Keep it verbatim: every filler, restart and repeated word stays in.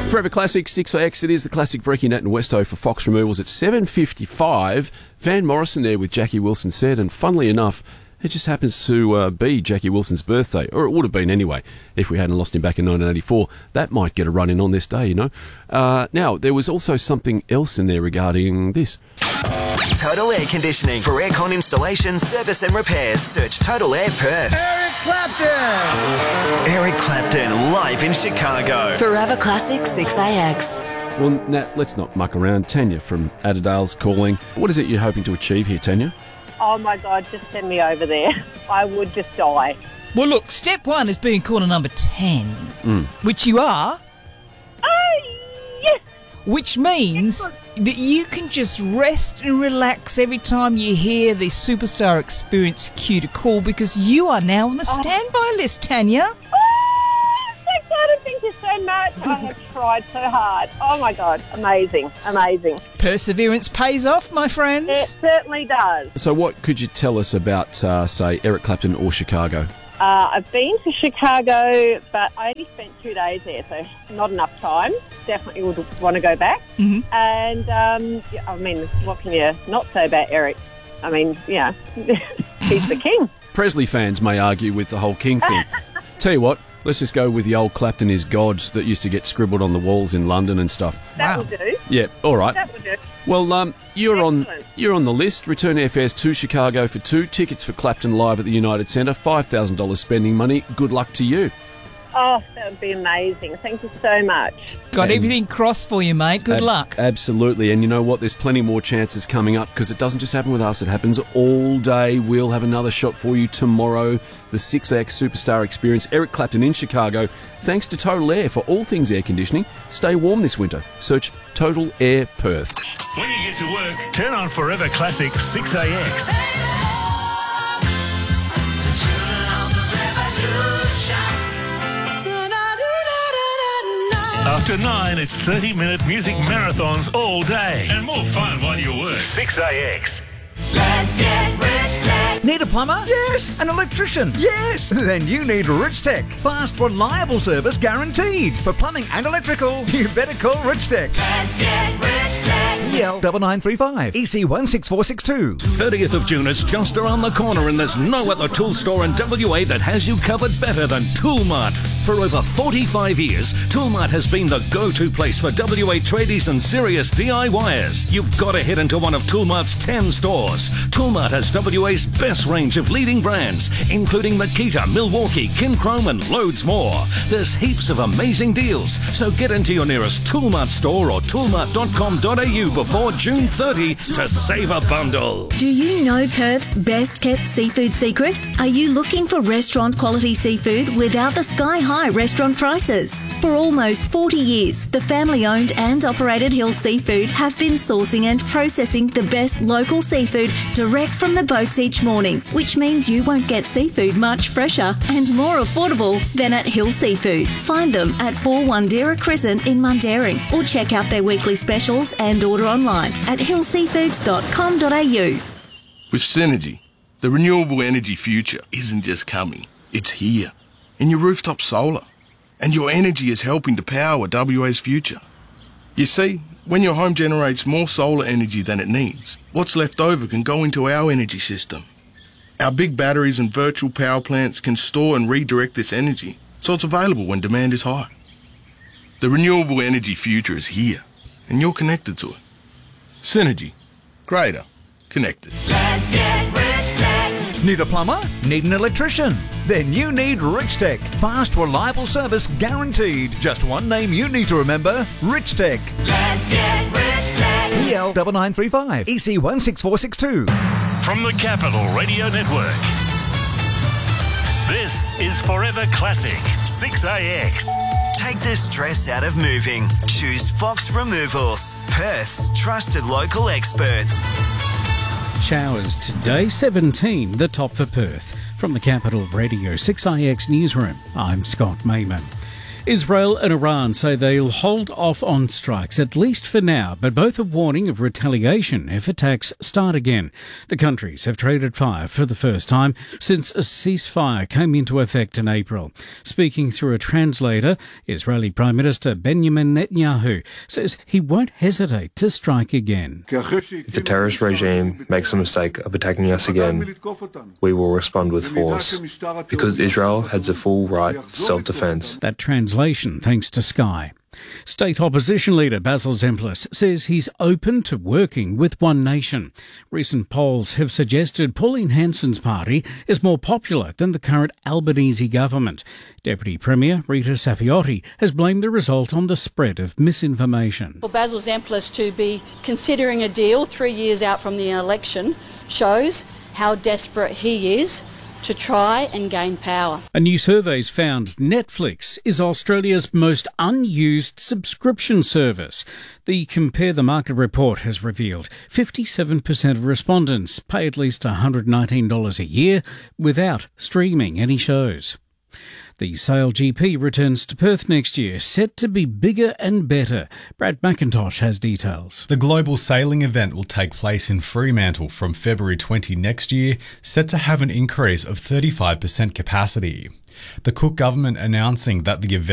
Forever Classic, six A X, it is the classic Breaking Nat and Westo for Fox Removals at seven fifty-five. Van Morrison there with Jackie Wilson Said, and funnily enough, it just happens to uh, be Jackie Wilson's birthday, or it would have been anyway, if we hadn't lost him back in nineteen eighty-four. That might get a run-in on this day, you know. Uh, now, there was also something else in there regarding this. Total Air Conditioning. For aircon installation, service and repairs, search Total Air Perth. Eric Clapton! Eric Clapton, live in Chicago. Forever Classic, six A X. Well, Nat, let's not muck around. Tanya from Adderdale's calling. What is it you're hoping to achieve here, Tanya? Oh, my God, just send me over there. I would just die. Well, look, step one is being corner number ten, Mm. which you are, Oh, yes! which means that you can just rest and relax every time you hear the Superstar Experience cue to call, because you are now on the standby list, Tanya. Oh, I'm so excited. Thank you so much. I have tried so hard. Oh, my God, amazing, amazing. Perseverance pays off, my friend. It certainly does. So what could you tell us about, uh, say, Eric Clapton or Chicago? Uh, I've been to Chicago, but I only spent two days there, so not enough time. Definitely would want to go back. Mhm. And, um, yeah, I mean, what can you not say about Eric? I mean, yeah, he's the king. Presley fans may argue with the whole King thing. Tell you what, let's just go with the old Clapton is God that used to get scribbled on the walls in London and stuff. That Wow. will do. Yeah, all right. That will do. Well, um, you're on Excellent. you're on the list. Return airfares to Chicago for two. Tickets for Clapton live at the United Centre. five thousand dollars spending money. Good luck to you. Oh, that would be amazing. Thank you so much. Got And- everything crossed for you, mate. Good Ab- luck. Absolutely. And you know what? There's plenty more chances coming up, because it doesn't just happen with us. It happens all day. We'll have another shot for you tomorrow. The six A X Superstar Experience. Eric Clapton in Chicago. Thanks to Total Air for all things air conditioning. Stay warm this winter. Search Total Air Perth. When you get to work, turn on Forever Classic six A X. After nine, it's thirty-minute music marathons all day. And more fun while you work. six A X. Need a plumber? Yes. An electrician? Yes. Then you need Rich Tech. Fast, reliable service guaranteed. For plumbing and electrical, you better call Rich Tech. E L nine nine three five, E C one six four six two. thirtieth of June is just around the corner, and there's no other tool store in W A that has you covered better than Toolmart. For over forty-five years, Toolmart has been the go-to place for W A tradies and serious D I Y ers. You've got to head into one of Toolmart's ten stores. Toolmart has W A's best range of leading brands, including Makita, Milwaukee, Kinchrome, and loads more. There's heaps of amazing deals, so get into your nearest Toolmart store or toolmart dot com dot a u before June thirtieth to save a bundle. Do you know Perth's best kept seafood secret? Are you looking for restaurant quality seafood without the sky high restaurant prices? For almost forty years, the family owned and operated Hill Seafood have been sourcing and processing the best local seafood direct from the boats each morning, which means you won't get seafood much fresher and more affordable than at Hill Seafood. Find them at four Wandera Crescent in Mundaring, or check out their weekly specials and order online at hill seafoods dot com dot a u. With Synergy, the renewable energy future isn't just coming, it's here. In your rooftop solar. And your energy is helping to power W A's future. You see, when your home generates more solar energy than it needs, what's left over can go into our energy system. Our big batteries and virtual power plants can store and redirect this energy, so it's available when demand is high. The renewable energy future is here, and you're connected to it. Synergy. Greater. Connected. Need a plumber? Need an electrician? Then you need Rich Tech. Fast, reliable service guaranteed. Just one name you need to remember, Rich Tech. E L nine nine three five, E C one six four six two. From the Capital Radio Network, this is Forever Classic six A X. Take the stress out of moving. Choose Fox Removals, Perth's trusted local experts. Showers today, seventeen, the top for Perth. From the Capital Radio six A X newsroom, I'm Scott Mayman. Israel and Iran say they'll hold off on strikes, at least for now, but both are warning of retaliation if attacks start again. The countries have traded fire for the first time since a ceasefire came into effect in April. Speaking through a translator, Israeli Prime Minister Benjamin Netanyahu says he won't hesitate to strike again. If the terrorist regime makes the mistake of attacking us again, we will respond with force, because Israel has the full right to self-defense. That translation thanks to Sky. State opposition leader Basil Zemplis says he's open to working with One Nation. Recent polls have suggested Pauline Hanson's party is more popular than the current Albanese government. Deputy Premier Rita Saffioti has blamed the result on the spread of misinformation. For Basil Zemplis to be considering a deal three years out from the election shows how desperate he is to try and gain power. A new survey's found Netflix is Australia's most unused subscription service. The Compare the Market report has revealed fifty-seven percent of respondents pay at least one hundred nineteen dollars a year without streaming any shows. The Sail G P returns to Perth next year, set to be bigger and better. Brad McIntosh has details. The global sailing event will take place in Fremantle from February twentieth next year, set to have an increase of thirty-five percent capacity. The Cook government announcing that the event